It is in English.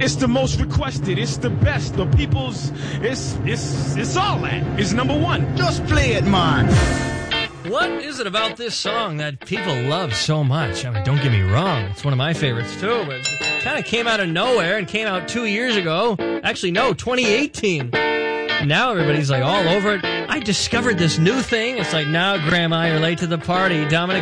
It's the most requested. It's the best. The people's. It's all that. It's number one. Just play it, man. What is it about this song that people love so much? I mean, don't get me wrong. It's one of my favorites, too. But it kind of came out of nowhere and came out 2 years ago. Actually, no, 2018. Now everybody's like all over it. I discovered this new thing. It's like, now, Grandma, you're late to the party. Dominic